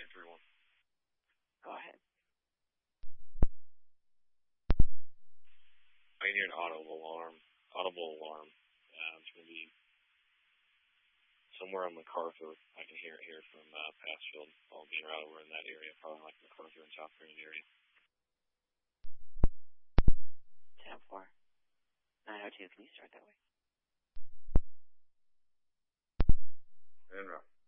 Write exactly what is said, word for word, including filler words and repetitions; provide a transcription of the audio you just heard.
nine three one. Go ahead. I can hear an audible alarm. Audible alarm. Uh, it's going to be somewhere on MacArthur. I can hear it here from uh, Passfield. I'll be right over in that area, probably like MacArthur and South Grand area. ten four. nine oh two, can you start that way? And rough.